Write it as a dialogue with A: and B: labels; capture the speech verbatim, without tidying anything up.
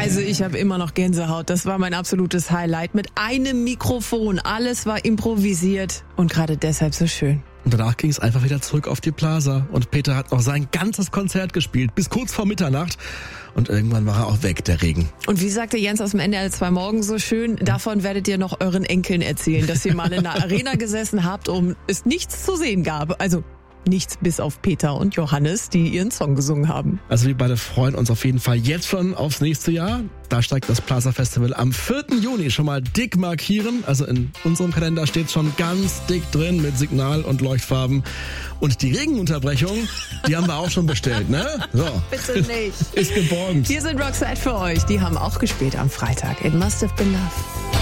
A: Also ich habe immer noch Gänsehaut. Das war mein absolutes Highlight. Mit einem Mikrofon. Alles war improvisiert und gerade deshalb so schön.
B: Und danach ging es einfach wieder zurück auf die Plaza. Und Peter hat noch sein ganzes Konzert gespielt, bis kurz vor Mitternacht. Und irgendwann war er auch weg, der Regen.
A: Und wie sagte Jens aus dem N D R zwei Morgen so schön, davon werdet ihr noch euren Enkeln erzählen, dass ihr mal in der Arena gesessen habt und es nichts zu sehen gab. Also nichts bis auf Peter und Johannes, die ihren Song gesungen haben.
B: Also wir beide freuen uns auf jeden Fall jetzt schon aufs nächste Jahr. Da steigt das Plaza Festival am vierten Juni schon mal dick markieren. Also in unserem Kalender steht schon ganz dick drin mit Signal und Leuchtfarben. Und die Regenunterbrechung, die haben wir auch schon bestellt, ne? So.
A: Bitte nicht.
B: Ist geborgt.
A: Hier sind Roxette für euch. Die haben auch gespielt am Freitag. It must have been love.